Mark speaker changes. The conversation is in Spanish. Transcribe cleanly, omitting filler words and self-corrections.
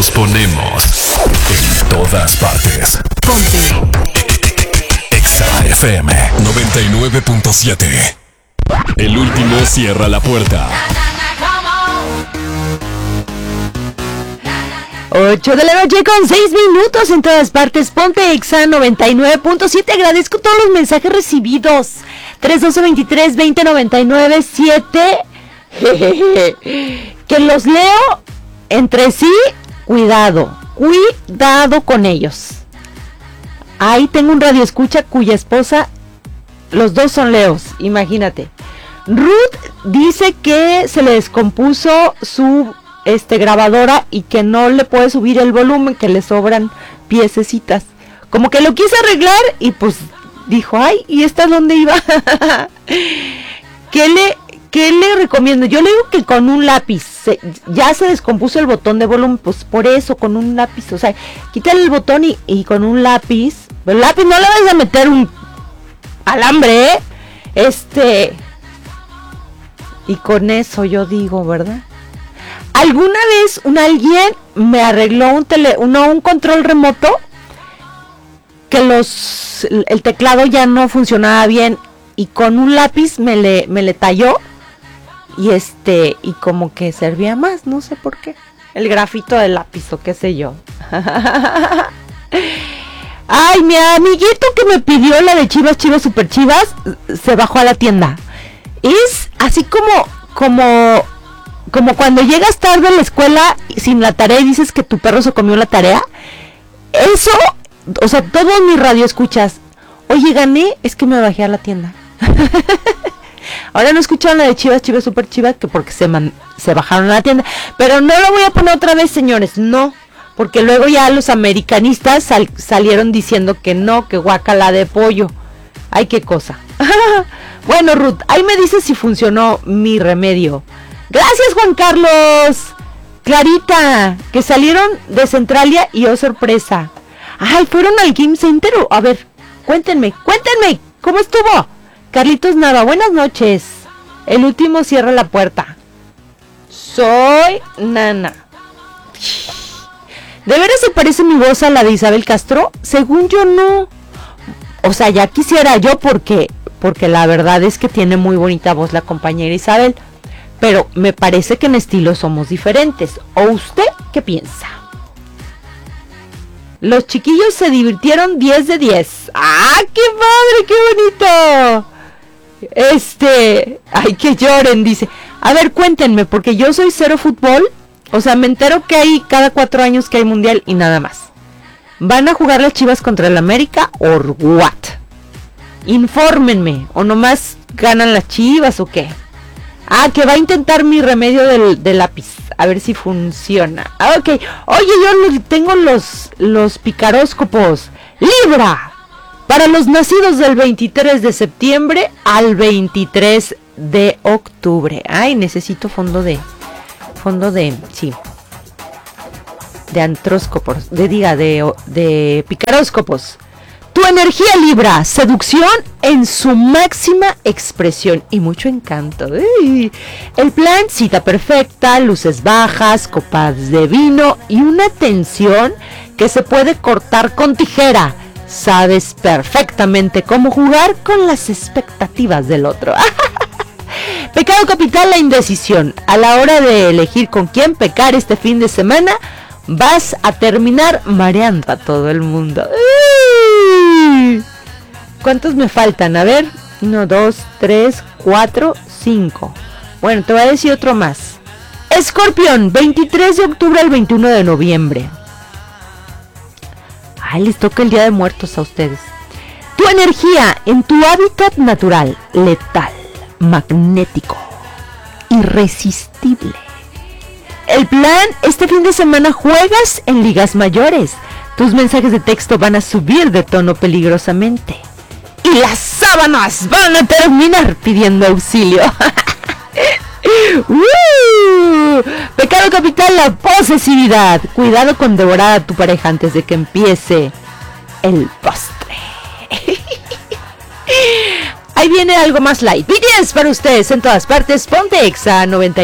Speaker 1: Los ponemos en todas partes.
Speaker 2: Ponte
Speaker 1: Exa FM 99.7. El último cierra la puerta.
Speaker 2: 8 de la noche con 6 minutos en todas partes. Ponte Exa 99.7. Agradezco todos los mensajes recibidos. 312-23-20-99-7. Que los leo entre sí. Cuidado con ellos. Ahí tengo un radioescucha cuya esposa, los dos son leos, imagínate. Ruth dice que se le descompuso su grabadora y que no le puede subir el volumen, que le sobran piececitas. Como que lo quise arreglar y pues dijo, ay, ¿y esta dónde iba? ¿Qué le recomiendo? Yo le digo que con un lápiz. Ya se descompuso el botón de volumen, pues por eso, con un lápiz. O sea, quítale el botón y con un lápiz. Pero el lápiz no le vas a meter un alambre, y con eso yo digo, ¿verdad? Alguna vez alguien me arregló un control remoto que el teclado ya no funcionaba bien y con un lápiz me le talló y y como que servía más, no sé por qué. El grafito del lápiz o qué sé yo. Ay, mi amiguito que me pidió la de Chivas Super Chivas se bajó a la tienda. Es así como cuando llegas tarde a la escuela sin la tarea y dices que tu perro se comió la tarea. Eso, o sea, todos mis radioescuchas. Oye, gané, es que me bajé a la tienda. Ahora no escucharon la de Chivas Super Chivas, que porque se bajaron a la tienda. Pero no lo voy a poner otra vez, señores, no. Porque luego ya los americanistas salieron diciendo que no, que guácala de pollo. Ay, qué cosa. Bueno, Ruth, ahí me dices si funcionó mi remedio. Gracias, Juan Carlos. Clarita, que salieron de Centralia y oh sorpresa. Ay, ¿fueron al Game Center? A ver, cuéntenme, ¿cómo estuvo? Carlitos Nava, buenas noches. El último cierra la puerta. Soy Nana. ¿De veras se parece mi voz a la de Isabel Castro? Según yo no. O sea, ya quisiera yo porque la verdad es que tiene muy bonita voz la compañera Isabel. Pero me parece que en estilo somos diferentes. ¿O usted qué piensa? Los chiquillos se divirtieron 10 de 10. ¡Ah, qué padre, qué bonito! Ay, que lloren, dice. A ver, cuéntenme, porque yo soy cero fútbol. O sea, me entero que hay cada 4 años que hay mundial y nada más. ¿Van a jugar las Chivas contra el América o what? Infórmenme. ¿O nomás ganan las Chivas o qué? Ah, que va a intentar mi remedio del lápiz. A ver si funciona. Ah, ok. Oye, yo tengo los picaróscopos. Libra. Para los nacidos del 23 de septiembre al 23 de octubre. Ay, necesito fondo de antróscopos, de picaróscopos. Tu energía Libra, seducción en su máxima expresión y mucho encanto. ¡Uy! El plan, cita perfecta, luces bajas, copas de vino y una tensión que se puede cortar con tijera. Sabes perfectamente cómo jugar con las expectativas del otro. Pecado capital, la indecisión. A la hora de elegir con quién pecar este fin de semana, vas a terminar mareando a todo el mundo. ¡Uy! ¿Cuántos me faltan? A ver, 1, 2, 3, 4, 5. Bueno, te voy a decir otro más. Escorpión, 23 de octubre al 21 de noviembre. Ay, les toca el Día de Muertos a ustedes. Tu energía en tu hábitat natural, letal, magnético, irresistible. El plan, este fin de semana juegas en ligas mayores. Tus mensajes de texto van a subir de tono peligrosamente. Y las sábanas van a terminar pidiendo auxilio. Pecado capital, la posesividad. Cuidado con devorar a tu pareja antes de que empiece el postre. Ahí viene algo más light. BTS para ustedes en todas partes. Ponte Exa 99.